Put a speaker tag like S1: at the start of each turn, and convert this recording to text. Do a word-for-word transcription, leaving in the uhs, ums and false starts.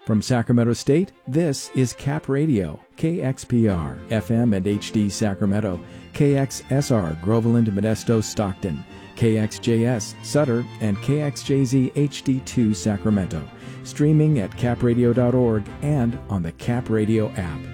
S1: From Sacramento State, this is Cap Radio, K X P R, F M and H D Sacramento, K X S R, Groveland, Modesto, Stockton, K X J S, Sutter, and K X J Z H D two Sacramento. Streaming at cap radio dot org and on the Cap Radio app.